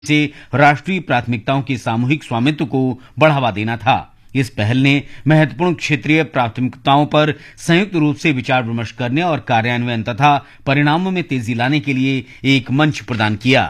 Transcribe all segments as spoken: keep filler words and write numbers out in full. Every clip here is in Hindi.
से राष्ट्रीय प्राथमिकताओं के सामूहिक स्वामित्व को बढ़ावा देना था। इस पहल ने महत्वपूर्ण क्षेत्रीय प्राथमिकताओं पर संयुक्त रूप से विचार विमर्श करने और कार्यान्वयन तथा परिणामों में तेजी लाने के लिए एक मंच प्रदान किया।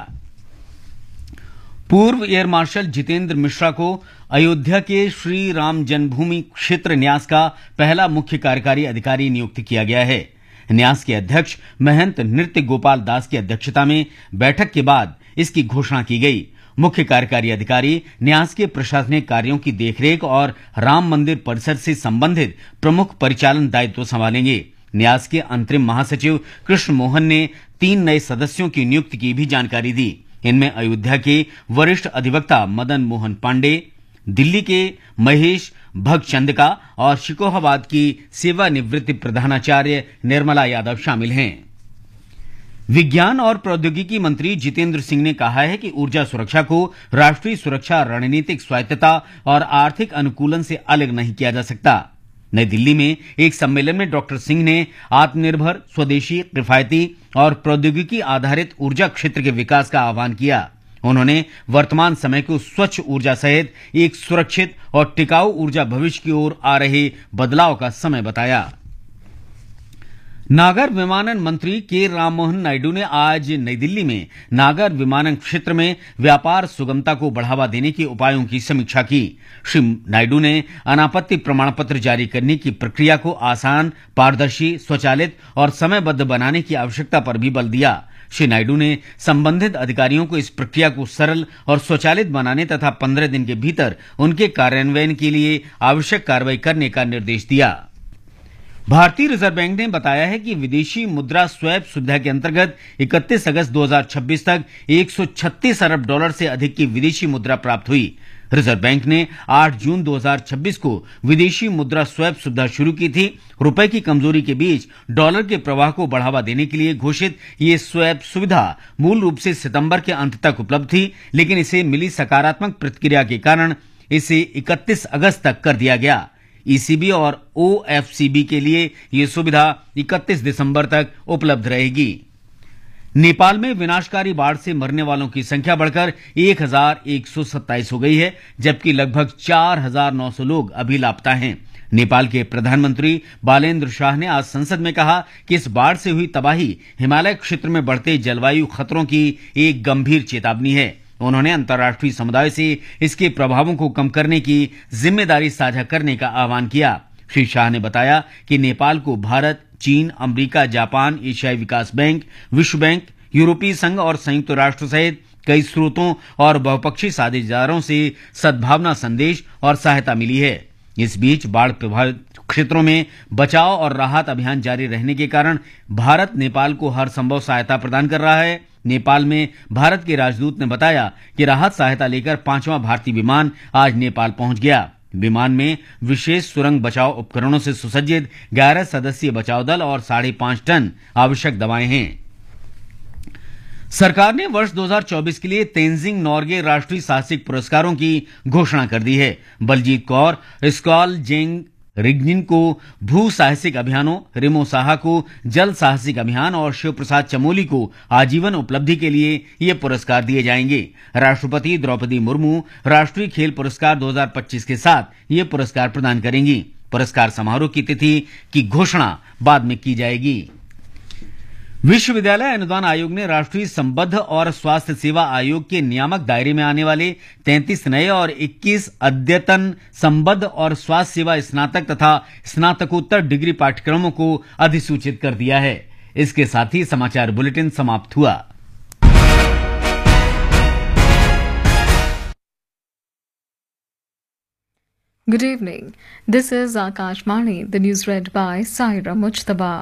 पूर्व एयर मार्शल जितेंद्र मिश्रा को अयोध्या के श्री राम जन्मभूमि क्षेत्र न्यास का पहला मुख्य कार्यकारी अधिकारी नियुक्त किया गया है। न्यास के अध्यक्ष महंत नृत्य गोपाल दास की अध्यक्षता में बैठक के बाद इसकी घोषणा की गई। मुख्य कार्यकारी अधिकारी न्यास के प्रशासनिक कार्यों की देखरेख और राम मंदिर परिसर से संबंधित प्रमुख परिचालन दायित्व संभालेंगे। न्यास के अंतरिम महासचिव कृष्ण मोहन ने तीन नए सदस्यों की नियुक्ति की भी जानकारी दी। इनमें अयोध्या के वरिष्ठ अधिवक्ता मदन मोहन पांडे, दिल्ली के महेश भगचंदका और शिकोहाबाद की सेवानिवृत्त प्रधानाचार्य निर्मला यादव शामिल हैं। विज्ञान और प्रौद्योगिकी मंत्री जितेंद्र सिंह ने कहा है कि ऊर्जा सुरक्षा को राष्ट्रीय सुरक्षा, रणनीतिक स्वायत्तता और आर्थिक अनुकूलन से अलग नहीं किया जा सकता। नई दिल्ली में एक सम्मेलन में डॉक्टर सिंह ने आत्मनिर्भर, स्वदेशी, किफायती और प्रौद्योगिकी आधारित ऊर्जा क्षेत्र के विकास का आह्वान किया। उन्होंने वर्तमान समय को स्वच्छ ऊर्जा सहित एक सुरक्षित और टिकाऊ ऊर्जा भविष्य की ओर आ रहे बदलाव का समय बताया। नागर विमानन मंत्री के राममोहन नायडू ने आज नई दिल्ली में नागर विमानन क्षेत्र में व्यापार सुगमता को बढ़ावा देने के उपायों की समीक्षा की। श्री नायडू ने अनापत्ति प्रमाण पत्र जारी करने की प्रक्रिया को आसान, पारदर्शी, स्वचालित और समयबद्ध बनाने की आवश्यकता पर भी बल दिया। श्री नायडू ने संबंधित अधिकारियों को इस प्रक्रिया को सरल और स्वचालित बनाने तथा पंद्रह दिन के भीतर उनके कार्यान्वयन के लिए आवश्यक कार्रवाई करने का निर्देश दिया। भारतीय रिजर्व बैंक ने बताया है कि विदेशी मुद्रा स्वैप सुविधा के अंतर्गत इकतीस अगस्त दो हज़ार छब्बीस तक एक सौ छत्तीस अरब डॉलर से अधिक की विदेशी मुद्रा प्राप्त हुई। रिजर्व बैंक ने आठ जून दो हज़ार छब्बीस को विदेशी मुद्रा स्वैप सुविधा शुरू की थी। रुपए की कमजोरी के बीच डॉलर के प्रवाह को बढ़ावा देने के लिए घोषित ये स्वैप सुविधा मूल रूप से सितंबर के अंत तक उपलब्ध थी, लेकिन इसे मिली सकारात्मक प्रतिक्रिया के कारण इसे इकतीस अगस्त तक कर दिया गया। ईसीबी और ओएफसीबी के लिए यह सुविधा इकतीस दिसंबर तक उपलब्ध रहेगी। नेपाल में विनाशकारी बाढ़ से मरने वालों की संख्या बढ़कर एक हजार एक सौ सत्ताईस हो गई है, जबकि लगभग चार हजार नौ सौ लोग अभी लापता हैं। नेपाल के प्रधानमंत्री बालेन्द्र शाह ने आज संसद में कहा कि इस बाढ़ से हुई तबाही हिमालय क्षेत्र में बढ़ते जलवायु खतरों की एक गंभीर चेतावनी है। उन्होंने अंतर्राष्ट्रीय समुदाय से इसके प्रभावों को कम करने की जिम्मेदारी साझा करने का आह्वान किया। श्री शाह ने बताया कि नेपाल को भारत, चीन, अमेरिका, जापान, एशियाई विकास बैंक, विश्व बैंक, यूरोपीय संघ और संयुक्त राष्ट्र सहित कई स्रोतों और बहुपक्षीय साझेदारों से सद्भावना संदेश और सहायता मिली है। इस बीच बाढ़ प्रभावित क्षेत्रों में बचाव और राहत अभियान जारी रहने के कारण भारत नेपाल को हर संभव सहायता प्रदान कर रहा है। नेपाल में भारत के राजदूत ने बताया कि राहत सहायता लेकर पांचवां भारतीय विमान आज नेपाल पहुंच गया। विमान में विशेष सुरंग बचाव उपकरणों से सुसज्जित ग्यारह सदस्यीय बचाव दल और साढ़े पांच टन आवश्यक दवाएं हैं। सरकार ने वर्ष दो हज़ार चौबीस के लिए तेंजिंग नोर्गे राष्ट्रीय साहसिक पुरस्कारों की घोषणा कर दी है। बलजीत कौर स्कॉल जेंग रिग्जिन को भू साहसिक अभियानों, रिमो साहा को जल साहसिक अभियान और शिव प्रसाद चमोली को आजीवन उपलब्धि के लिए ये पुरस्कार दिए जाएंगे। राष्ट्रपति द्रौपदी मुर्मू राष्ट्रीय खेल पुरस्कार दो हज़ार पच्चीस के साथ ये पुरस्कार प्रदान करेंगी। पुरस्कार समारोह की तिथि की घोषणा बाद में की जाएगी। विश्वविद्यालय अनुदान आयोग ने राष्ट्रीय संबद्ध और स्वास्थ्य सेवा आयोग के नियामक दायरे में आने वाले तैंतीस नए और इक्कीस अद्यतन संबद्ध और स्वास्थ्य सेवा स्नातक तथा स्नातकोत्तर डिग्री पाठ्यक्रमों को अधिसूचित कर दिया है। इसके साथ ही समाचार बुलेटिन समाप्त हुआ। Good evening. This is Akashvani. The news read by Saira Mujtaba.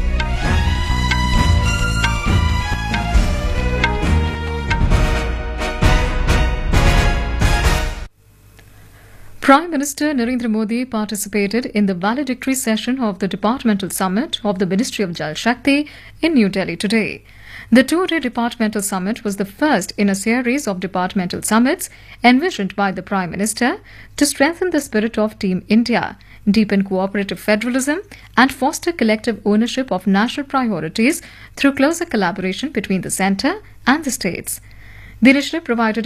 Prime Minister Narendra Modi participated in the valedictory session of the Departmental Summit of the Ministry of Jal Shakti in New Delhi today. The two-day departmental summit was the first in a series of departmental summits envisioned by the Prime Minister to strengthen the spirit of Team India, deepen cooperative federalism, and foster collective ownership of national priorities through closer collaboration between the centre and the states. The initiative provided